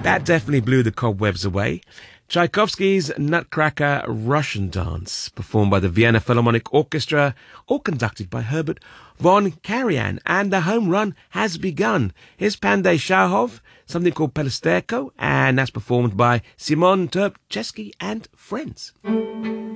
That definitely blew the cobwebs away. Tchaikovsky's Nutcracker Russian Dance, performed by the Vienna Philharmonic Orchestra, or conducted by Herbert von Karajan. And the home run has begun. Here's Panday Shahov, something called Pelesterko, and that's performed by Simon Terpchesky and friends.